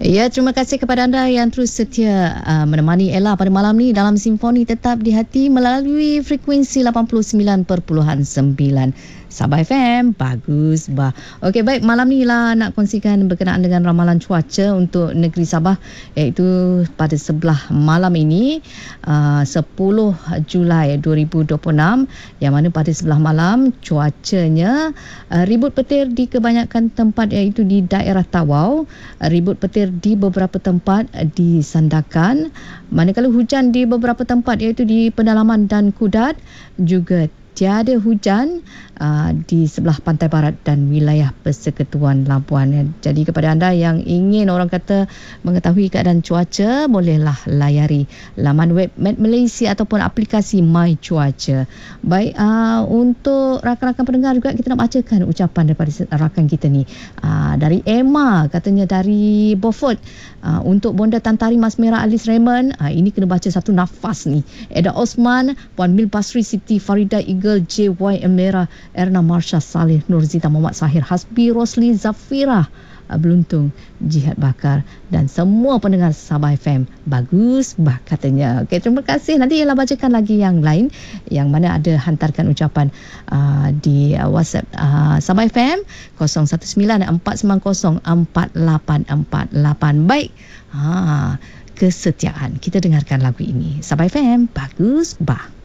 Ya, terima kasih kepada anda yang terus setia menemani Ella pada malam ni dalam Simfoni Tetap di Hati melalui frekuensi 89.9 Sabah FM. Bagus, bah. Okey, baik, malam ni lah nak kongsikan berkenaan dengan ramalan cuaca untuk negeri Sabah, iaitu pada sebelah malam ini 10 Julai 2026, yang mana pada sebelah malam cuacanya ribut petir di kebanyakan tempat, iaitu di daerah Tawau, ribut petir di beberapa tempat di Sandakan, manakala hujan di beberapa tempat iaitu di pedalaman dan Kudat, juga tiada hujan di sebelah pantai barat dan wilayah Persekutuan Labuan. Jadi kepada anda yang ingin orang kata mengetahui keadaan cuaca, bolehlah layari laman web Met Malaysia ataupun aplikasi My Cuaca. Baik, untuk rakan-rakan pendengar juga kita nak bacakan ucapan daripada rakan kita ni. Dari Emma, katanya dari Beaufort, untuk Bonda Tantari Mas Merah Alice Raymond, ini kena baca satu nafas ni. Eda Osman, Puan Mil Basri, Siti Farida Eagle, JY Merah, Erna Marsha Saleh, Nurzita Muhammad Sahir Hasbi, Rosli Zafira Beluntung, Jihad Bakar dan semua pendengar Sabah FM. Bagus, bah, katanya. Okey, terima kasih. Nanti ialah bacakan lagi yang lain yang mana ada hantarkan ucapan di WhatsApp Sabah FM 0194904848. Baik. Kesetiaan. Kita dengarkan lagu ini. Sabah FM. Bagus, bah.